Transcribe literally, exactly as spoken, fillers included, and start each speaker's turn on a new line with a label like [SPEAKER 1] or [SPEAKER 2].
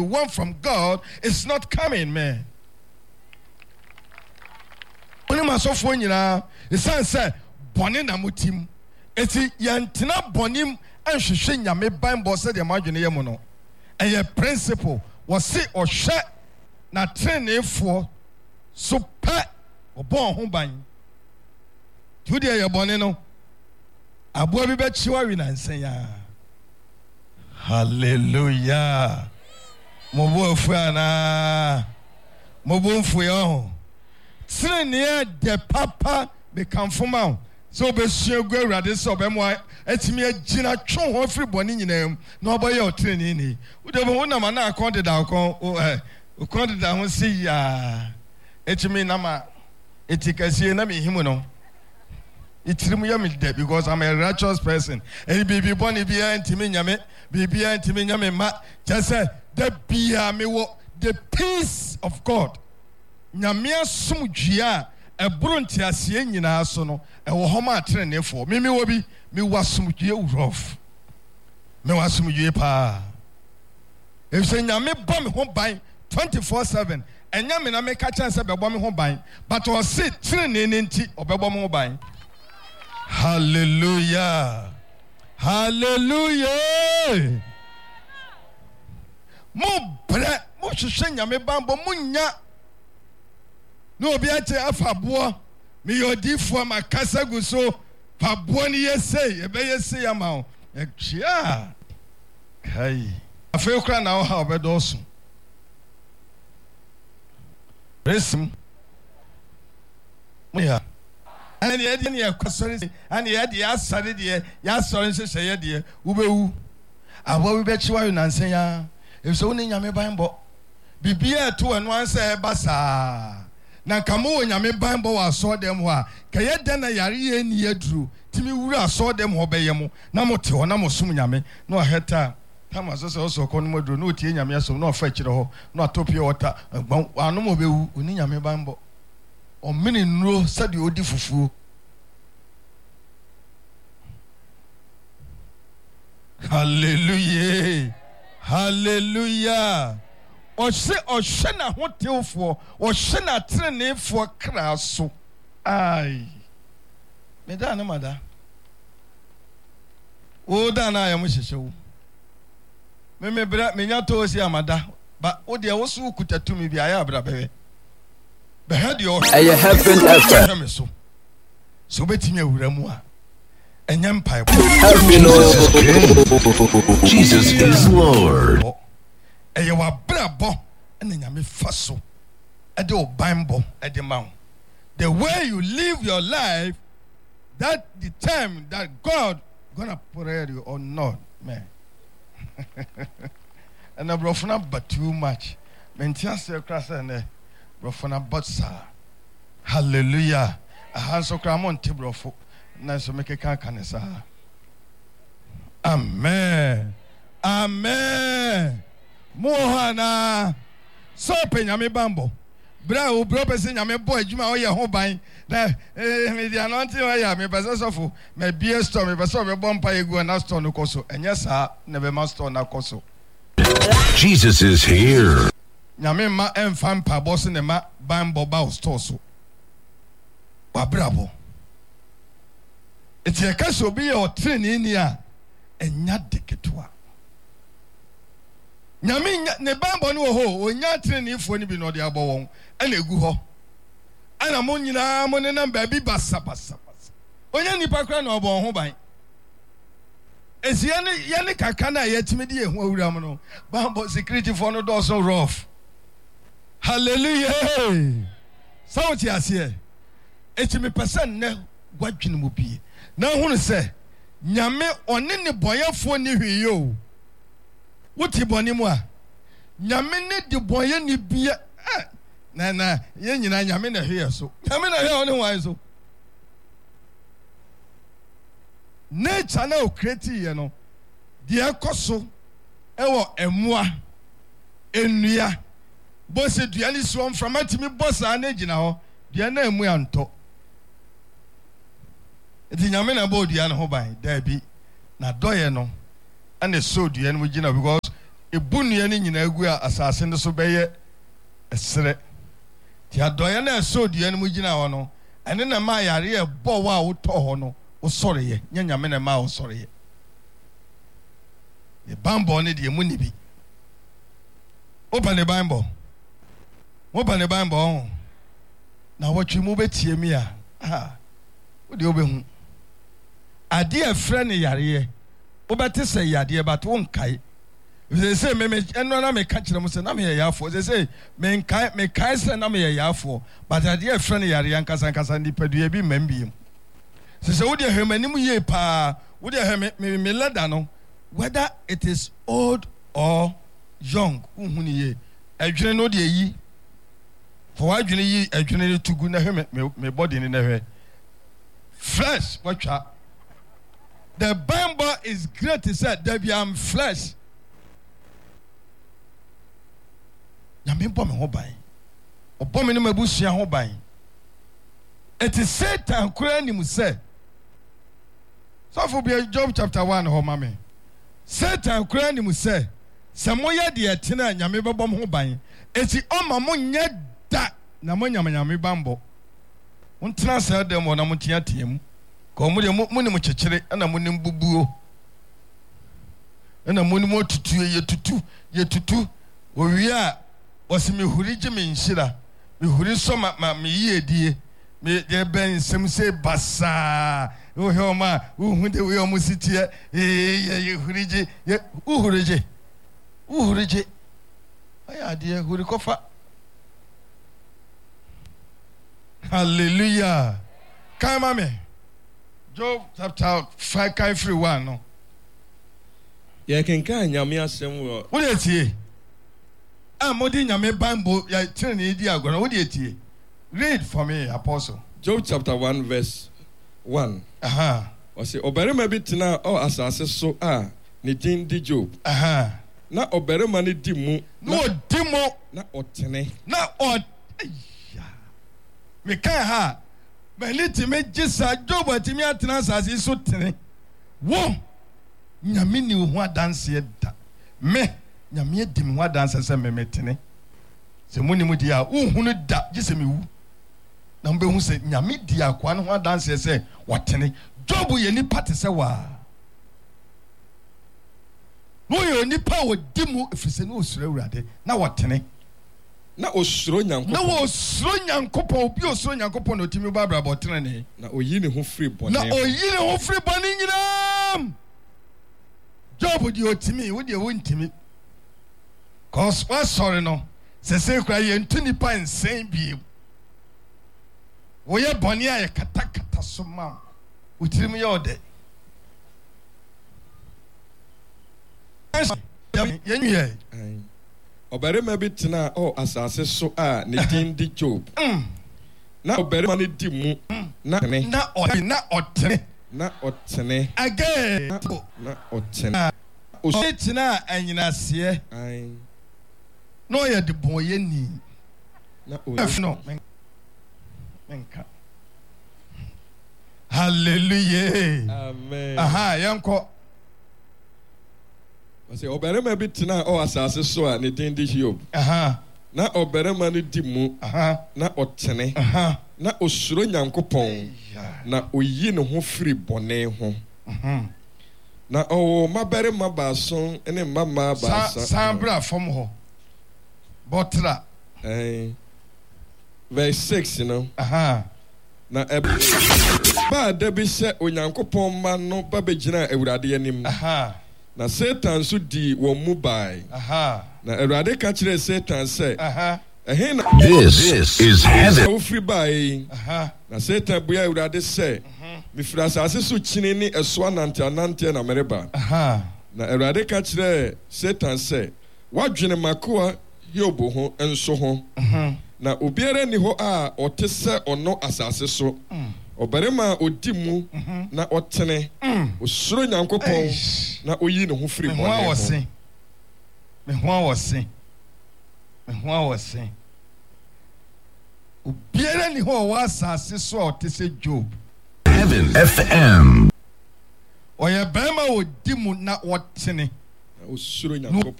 [SPEAKER 1] want from God is not coming, man. When my so phone, you know, the son said, Bonina mutim. It's yantina bonim and shishinya me bang boss said the margin yamono. And your principle was sit or shut na train for so pat or born home buying. Two dear your bonino. I boy be bet you are in and say, hallelujah. Mobo fuana. Mobo fuyo. Train near the papa become for mount. So be sure go ready so be mo etimi agina twon ho free boni nyinam na oboye o training ni wo de mo na ma na account da kon o eh account da ho si ya etimi na ma etikasi na me himu no itirimu ya me de because I'm a righteous person and bibi boni bia ntimi nyame bibia ntimi nyame ma just say the bia me wo the peace of God nyame asumdua ebronti asie nyina so no ewo homa atrenefo mimi wo bi mi wasumdue urof me wasumdue pa e se nyame bɔ me ho ban twenty-four seven enya me na me ka chance be bɔ me ho ban but o se trene ne nti obɛbɔ me ho ban. Hallelujah, hallelujah. Mo bre mo hwehwɛ nyame ban bɔ mo nya no be ate afabo me yodifo makasa guso fabo ni yesey ebe yesey ama e chia kai afi kra na o ha obedoso resim moya ani edi ni ekosori ani edi asare de ya sori se seye de ubewu abo bi be chiwa yu nansen ya e so ni nyame ban bo bibia to enu ansa e basa na kamo nyame ban bo wa so dem ho a kaye den na yare ye ni aduru timi wura so dem ho beye mo na mo te ho na mo sum nyame na o heta tama so so so kono moduru na o tie nyame asom na o fa kire ho na atopie wota anu mo bewu oni nyame ban bo o mini nro sade odi fufuo. Hallelujah, hallelujah. O se o shena hotelfo o shena trenefo kra so ai me da na mada o da na ya mo hyehyewo me me bra me nya to si amada ba o de wo so kutatumi bi aya bra bewe be head your
[SPEAKER 2] I happen after
[SPEAKER 1] so so betimi awura mu a enya mpai
[SPEAKER 3] Jesus is Lord.
[SPEAKER 1] Eya wa brabo ene nyame faso ede o Bible ede ma the way you live your life that determine that God gonna pray you or not, man. And the brofuna but too much mentia se krasa ne brofuna but sa hallelujah aha so kramon te brofo na so make kan kan sa amen amen. Mohana so pe nyame bambo bra o bro pese nyame bo adwuma o ye ho ban na eh me dia no nti o ya me pese sofo me bie store me pese o be bompa egu na store no koso enya sa na be ma store na koso.
[SPEAKER 3] Jesus is here.
[SPEAKER 1] Nyame ma emfa mpa boss ne ma bambo ba store so wa brabo eti e ka so bi ye o treni ni a enya deketua nyame ne bambo no ho onya trenifo ni bi no de abo won ana egu ho ana mo nyina mo ne namba bi basa basa basa onya nipa kra na obo ho ban esia ne ye ne kaka na ye timi de ehu awura mo no bambo security for no do so rough. Hallelujah, so ti ase etimi person ne gwadwene mo bi na hunu se nyame one ne boyefo ni hwiyo wuti boni mu a nyame ne de boye ni bia na na ye nyina nyame na hwe so nyame na hwe oni wan so nature na o create ye no de ekoso ewo emua enua bose duani so from atimi bossa na gina ho de na emu anto edi nyame na bo dua no ho ban da bi na doye no and so dua no gina because ebu nua ne nyina gu a asase ne so bɛyɛ esere ti adoye na so dua no mu gina ho no ene na ma yare e bɔ wa wo tɔ ho no wo sɔre ye nya nyame na ma wo sɔre ye e bambo ne de mu ni bi open the bible open the bible na wotwe mu betie mi a ah wo de obehu ade e frɛ ne yare ye wo bɛte sɛ yade ba to nkae they say me me eno na me ka kire mo say na me ye yafo they say me nkai me kai say na me ye yafo but ade e frɛ ne yare yankasa nkasa nipadua bi mambiem say say wo de hwemanim ye pa wo de hwem me me leda no whether it is old or young unhu ni ye adwene no de yi for adwene yi adwene ni tugu na hwe me me body ni na hwe flesh watcha the Bible is great to say that we am flesh nyame bɔ me ho ban ɔbɔ me ne mabusua ho ban it is Satan kura ni mu say so for be Job chapter one ho mame Satan kura ni mu say sɛ moyɛ de ɛtena nyame bɛbɔ mo ho ban eti ɔma mo nyɛ da na mo nyame nyame bambɔ wontena sɛ dem wɔ na mo tia tiam ko mo de mo ne mo kyekere na mo ne mbubuo na mo ne mo tutu ye tutu ye tutu owia osi me huri je me nshira me huri so ma, ma me yiedie me de ben sem se basa o he o ma u hu de we o musitie eh ye huri je ye u huri je u huri je aya de huri kofa hallelujah come on me Job chapter five kai free one no
[SPEAKER 2] ye kenka nyame asem wo
[SPEAKER 1] wo de tie ah modi nyame Bible ya tire ne di agora wo de tie read for me apostle
[SPEAKER 2] Job chapter one verse one
[SPEAKER 1] aha
[SPEAKER 2] o se obarema bi tena o asase so a ne din di Job
[SPEAKER 1] aha
[SPEAKER 2] na obarema ne di mu
[SPEAKER 1] no di mu
[SPEAKER 2] na otene
[SPEAKER 1] na o ya me kai ha Beliti me jisa Job atimi atena asase so tene wo nyame ni ho adanse da me nyame di me ho adanse se me metene se muni mu dia uhunu da jise me wu na mbe hu se nyame di akwa ne ho adanse se watene Job ye ni pate se wa no ye ni pa wo di mu efise ne osura urade na watene
[SPEAKER 2] na osuro nyankopon
[SPEAKER 1] na wo osuro nyankopon obi osuro nyankopon no timi ba bra botene ne
[SPEAKER 2] na oyi ne ho free bone
[SPEAKER 1] na oyi ne ho free bone nyinam Job di otimi wo di wo ntimi cause what sorry no se se kra ye ntuni pa nsen biem wo ye bone a ye kata kata so ma utirim ye ode ye nwie
[SPEAKER 2] obarema bi tena o asase so a ne din di Job na obarema ne di mu na ne
[SPEAKER 1] na o na otene
[SPEAKER 2] na otene
[SPEAKER 1] again
[SPEAKER 2] na otene
[SPEAKER 1] o tena anyinase
[SPEAKER 2] ai
[SPEAKER 1] no ye de boye ni
[SPEAKER 2] na o
[SPEAKER 1] no menka hallelujah
[SPEAKER 2] amen
[SPEAKER 1] aha yanko
[SPEAKER 2] o se obarema bi tena o asase so a ne din di Job
[SPEAKER 1] aha
[SPEAKER 2] na obarema ne di mu
[SPEAKER 1] aha
[SPEAKER 2] na otene
[SPEAKER 1] aha
[SPEAKER 2] na osuro nyankopon na oyi ne ho free bone ho
[SPEAKER 1] mhm
[SPEAKER 2] na o mabarema baason ene mama baasa
[SPEAKER 1] sambra fom ho botra
[SPEAKER 2] eh verse six no
[SPEAKER 1] aha
[SPEAKER 2] na ba da bi se onyankopon ma no ba begina awurade anim
[SPEAKER 1] aha
[SPEAKER 2] na Satan so di wo mu bai
[SPEAKER 1] aha
[SPEAKER 2] na awurade ka kire Satan se
[SPEAKER 1] aha
[SPEAKER 2] eh na
[SPEAKER 3] This is heaven.
[SPEAKER 2] wo free bai
[SPEAKER 1] aha
[SPEAKER 2] na Satan buya awurade se mi fira asase so chini ni eso anante anante na mereba
[SPEAKER 1] aha
[SPEAKER 2] na awurade ka kire Satan se wadwene makoa Yobo ho enso ho
[SPEAKER 1] mhm
[SPEAKER 2] na obiara ni ho a otese ono asase so obarema odi mu na otene osuro nyankopon na oyi ne ho free
[SPEAKER 1] me
[SPEAKER 2] bone
[SPEAKER 1] ho awose me ho awose me ho awose obiara ni ho wa asase so a otese Job
[SPEAKER 3] Heaven F M.
[SPEAKER 1] oye bema odi mu na otene
[SPEAKER 2] osuro nyankopon